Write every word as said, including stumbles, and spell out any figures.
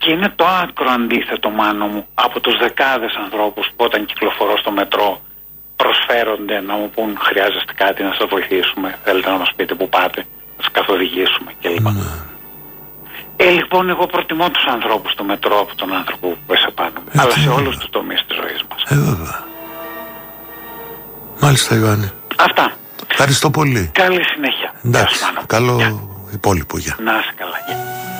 Και είναι το άκρο αντίθετο, Μάνο μου, από τους δεκάδες ανθρώπους που όταν κυκλοφορώ στο μετρό προσφέρονται να μου πούν χρειάζεστε κάτι να σας βοηθήσουμε, θέλετε να μας πείτε που πάτε, να σας καθοδηγήσουμε κλπ. Mm. Ε, λοιπόν, εγώ προτιμώ τους ανθρώπους στο μετρό από τον άνθρωπο που πέσε πάνω μου, αλλά σε όλους τους τομείς της ζωής μας. Ε, βέβαια. Μάλιστα, Ιωάννη. Αυτά. Ευχαριστώ πολύ. Καλή συνέχεια. Εντάξει, καλό υπόλοιπο. Γεια. Να είσαι καλά. Γεια.